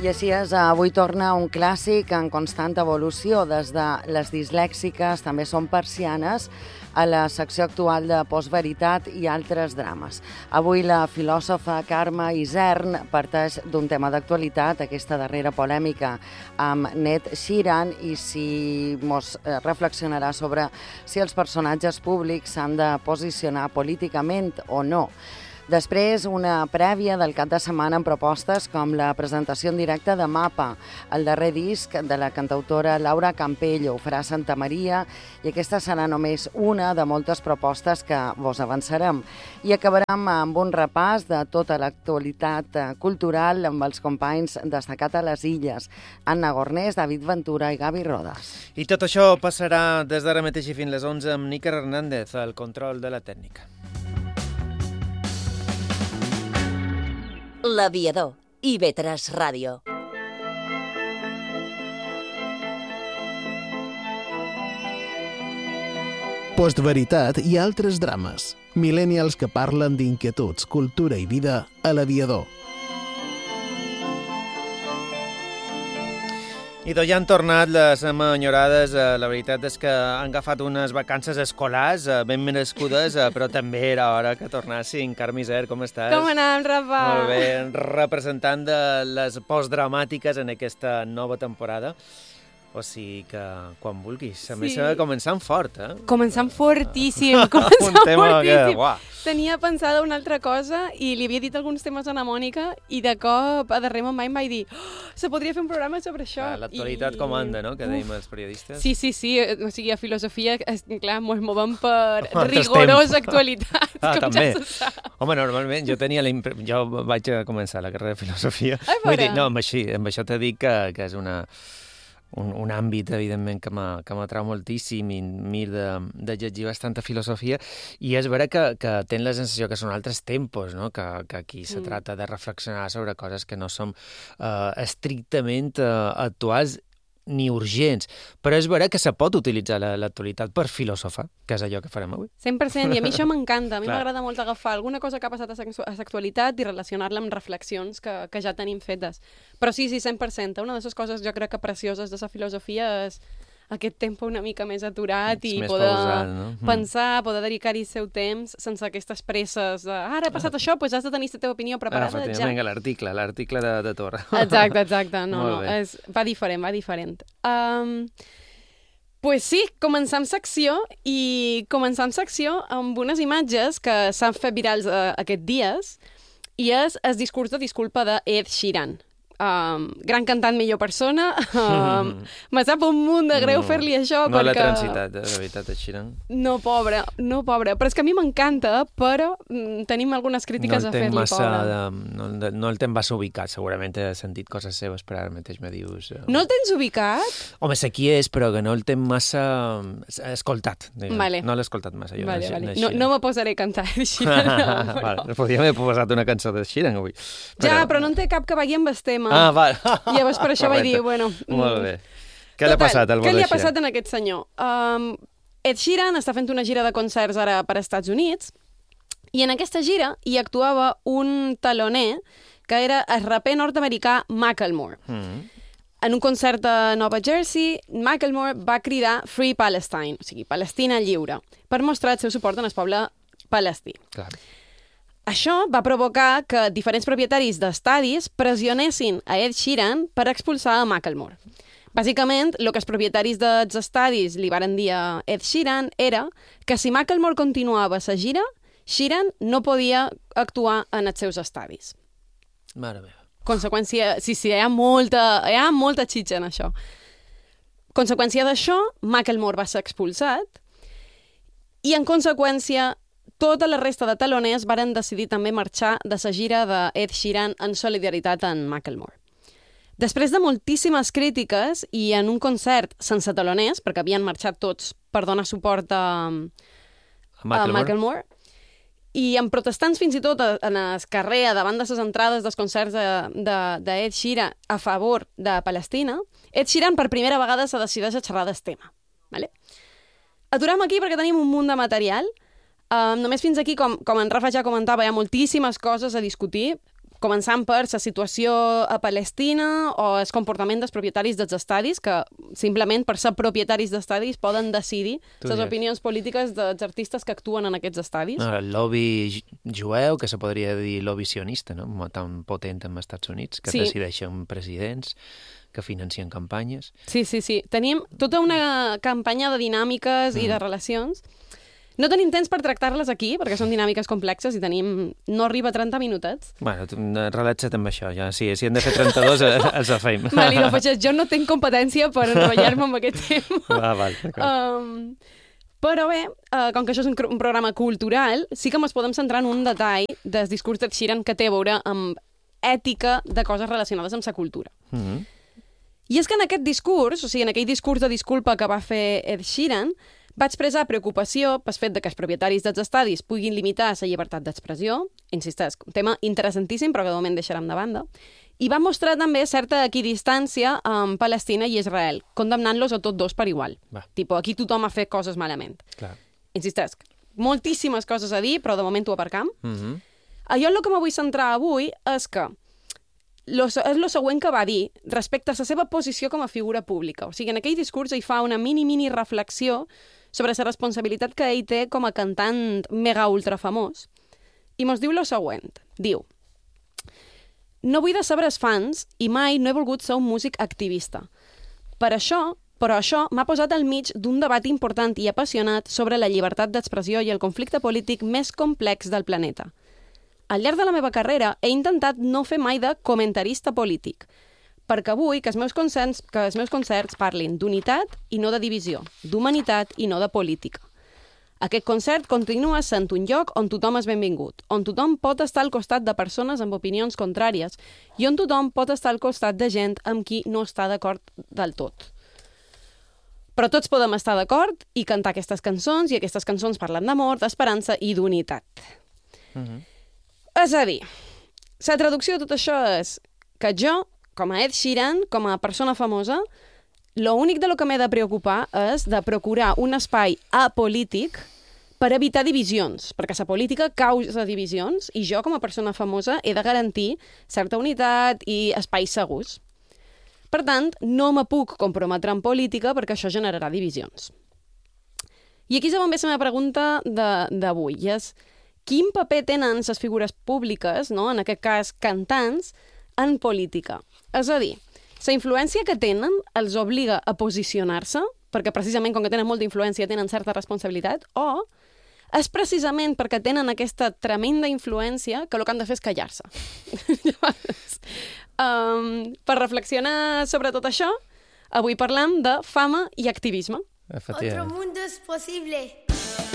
I així és, avui torna un clàssic en constant evolució, des de Les dislèxiques, també són persianes, a la secció actual de Postveritat i altres drames. Avui la filòsofa Carme Isern parteix d'un tema d'actualitat, aquesta darrera polèmica amb Ed Sheeran, i si mos reflexionarà sobre si els personatges públics s'han de posicionar políticament o no. Després, una prèvia del cap de setmana amb propostes com la presentació en directe de Mapa, el darrer disc de la cantautora Laura Campello, ho farà a Santa Maria, i aquesta serà només una de moltes propostes que vos avançarem. I acabarem amb un repàs de tota l'actualitat cultural amb els companys destacats a les Illes, Anna Gornés, David Ventura i Gavi Rodas. I tot això passarà des d'ara mateix i fins les 11 amb Níker Hernández, al control de la tècnica. L'Aviador, IB3 Ràdio. Postveritat i altres drames. Millennials que parlen d'inquietuds, cultura i vida a l'Aviador. I doncs ja han tornat les enyorades. La veritat és que han agafat unes vacances escolars ben merescudes, però també era hora que tornassin. Carme Isern, com estàs? Com anem, Rafa? Molt bé, representant de les postdramàtiques en aquesta nova temporada. O sigui que, quan vulguis. A més, començant fort, eh? Començant fortíssim, començant fortíssim. Tenia pensada una altra cosa i li havia dit alguns temes a la Mònica i de cop, a darrer moment, em vaig dir se podria fer un programa sobre això. L'actualitat comanda, no?, que dèiem els periodistes. Sí. O sigui, a filosofia, clar, ens movem per rigorosa actualitat, com també. ja se sap. Home, normalment jo vaig a començar la carrera de filosofia. Vull dir, no, amb això t'he dit que és un àmbit, evidentment, que m'atrau moltíssim i mir de llegir bastanta filosofia, i és vera que ten la sensació que són altres tempos, no? Que aquí se trata de reflexionar sobre coses que no són estrictament actuals ni urgents, però és vera que se pot utilitzar l'actualitat per filosofar, que és allò que farem avui. 100%, i a mi això m'encanta. A mi m'agrada molt agafar alguna cosa que ha passat a l'actualitat i relacionar-la amb reflexions que ja tenim fetes. Però sí, 100%. Una de les coses jo crec que precioses de la filosofia és aquest temps una mica més aturat i poder pausat, no? Pensar, poder dedicar-hi el seu temps sense aquestes presses de ara ha passat això, doncs has de tenir la teva opinió preparada ja. Vinga, l'article de Torra. Exacte. No, va diferent. Pues sí, començam secció amb unes imatges que s'han fet virals aquests dies, i és el discurs de disculpa de Ed Sheeran. Gran cantant, millor persona. Me sap un munt de greu fer-li això. No l'ha transitat, de veritat, Sheeran. No, pobre. Però és que a mi m'encanta, però tenim algunes crítiques a fer-li, pobre. No el tens massa ubicat, segurament he sentit coses seves, però ara mateix me dius... No el tens ubicat? Home, sé qui és, però que no el tens massa escoltat. Vale. No l'he escoltat massa, jo. Vale. No me posaré a cantar Sheeran. Vale. Podríem haver posat una cançó de Sheeran avui. Ja, però no en té cap que vagi amb el tema. Val. Llavors per això vaig dir, bueno... Molt bé. Què li ha passat al bo de Sheeran? Què li ha passat en aquest senyor? Ed Sheeran està fent una gira de concerts ara per als Estats Units, i en aquesta gira hi actuava un taloner que era el raper nord-americà Macklemore. En un concert a Nova Jersey, Macklemore va cridar Free Palestine, o sigui, Palestina lliure, per mostrar el seu suport en el poble palestí. Clar. Això va provocar que diferents propietaris d'estadis pressionessin a Ed Sheeran per expulsar a Macklemore. Bàsicament, el que els propietaris dels estadis li varen dir a Ed Sheeran era que si Macklemore continuava la gira, Sheeran no podia actuar en els seus estadis. Mare meva. Conseqüència, sí, hi ha molta xitxa en això. Conseqüència d'això, Macklemore va ser expulsat i, en conseqüència, tota la resta de taloners varen decidir també marxar de la gira d'Ed Sheeran en solidaritat amb Macklemore. Després de moltíssimes crítiques i en un concert sense taloners, perquè havien marxat tots per donar suport a Macklemore, i amb protestants fins i tot en el carrer davant de les entrades dels concerts d'Ed Sheeran a favor de Palestina, Ed Sheeran per primera vegada se decideix a xerrar del tema. Vale? Aturem aquí perquè tenim un munt de material. Només fins aquí, com en Rafa ja comentava, hi ha moltíssimes coses a discutir. Començant per la situació a Palestina o el comportament dels propietaris dels estadis, que simplement per ser propietaris d'estadis poden decidir les opinions polítiques dels artistes que actuen en aquests estadis. El lobby jueu, que se podria dir lobby sionista, no? Tan potent als Estats Units, que decideixen presidents, que financien campanyes. Sí. Tenim tota una campanya de dinàmiques i de relacions. No tenim temps per tractar-les aquí, perquè són dinàmiques complexes i no arriba a 30 minutets. Bueno, relaxa't amb això, ja. Si hem de fer 32, els fem. Vale, jo no tinc competència per enrotllar-me amb aquest tema. Val, d'acord. Però bé, com que això és un programa cultural, sí que ens podem centrar en un detall del discurs d'Ed Sheeran que té a veure amb ètica de coses relacionades amb la cultura. I és que en aquest discurs, o sigui, en aquell discurs de disculpa que va fer Ed Sheeran, va expressar preocupació pel fet que els propietaris dels estadis puguin limitar la llibertat d'expressió, insisteix, un tema interessantíssim, però que de moment deixarem de banda, i va mostrar també certa equidistància amb Palestina i Israel, condemnant-los a tots dos per igual. Tipo, aquí tothom ha fet coses malament. Clar. Insisteix, moltíssimes coses a dir, però de moment ho aparcam. Allò en el que me vull centrar avui és que és el següent que va dir respecte a la seva posició com a figura pública. O sigui, en aquell discurs ell fa una mini reflexió sobre la responsabilitat que ell té com a cantant mega ultra famós. I mos diu lo següent. Diu: no vull decebre els fans i mai no he volgut ser un músic activista. Però això m'ha posat al mig d'un debat important i apassionat sobre la llibertat d'expressió i el conflicte polític més complex del planeta. Al llarg de la meva carrera he intentat no fer mai de comentarista polític, perquè vull que els meus concerts parlin d'unitat i no de divisió, d'humanitat i no de política. Aquest concert continua sent un lloc on tothom és benvingut, on tothom pot estar al costat de persones amb opinions contràries i on tothom pot estar al costat de gent amb qui no està d'acord del tot. Però tots podem estar d'acord i cantar aquestes cançons, i aquestes cançons parlen d'amor, d'esperança i d'unitat. És a dir, la traducció de tot això és que jo, com a Ed Sheeran, com a persona famosa, l'únic de lo que m'he de preocupar és de procurar un espai apolític per evitar divisions, perquè la política causa divisions i jo, com a persona famosa, he de garantir certa unitat i espais segurs. Per tant, no me puc comprometre en política perquè això generarà divisions. I aquí és on ve la meva pregunta d'avui, i és: quin paper tenen les figures públiques, no? En aquest cas cantants, en política? És a dir, la influència que tenen els obliga a posicionar-se, perquè precisament com que tenen molta influència tenen certa responsabilitat, o és precisament perquè tenen aquesta tremenda influència que el que han de fer és callar-se. Per reflexionar sobre tot això, avui parlam de fama i activisme. Otro mundo es posible.